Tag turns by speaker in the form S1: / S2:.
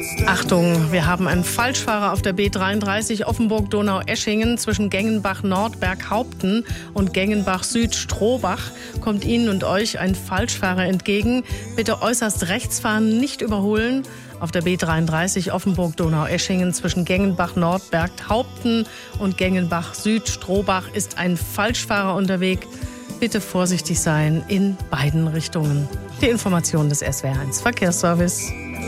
S1: Achtung, wir haben einen Falschfahrer auf der B33 Offenburg-Donau-Eschingen zwischen Gengenbach-Nord-Berghaupten und Gengenbach-Süd-Strohbach. Kommt Ihnen und euch ein Falschfahrer entgegen. Bitte äußerst rechts fahren, nicht überholen. Auf der B33 Offenburg-Donau-Eschingen zwischen Gengenbach-Nord-Berghaupten und Gengenbach-Süd-Strohbach ist ein Falschfahrer unterwegs. Bitte vorsichtig sein in beiden Richtungen. Die Information des SWR1 Verkehrsservice.